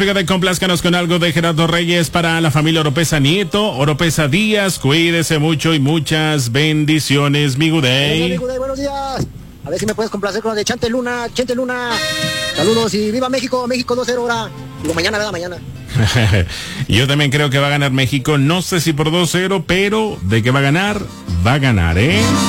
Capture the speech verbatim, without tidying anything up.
Fíjate, complázcanos con algo de Gerardo Reyes para la familia Oropesa Nieto, Oropesa Díaz, cuídese mucho y muchas bendiciones, mi Gudey. Buenos días. A ver si me puedes complacer con la de Chante Luna, Chente Luna. Saludos y viva México, México dos cero ahora. Digo, mañana, ¿verdad? Mañana. Yo también creo que va a ganar México, no sé si por dos cero, pero de que va a ganar, va a ganar, ¿eh?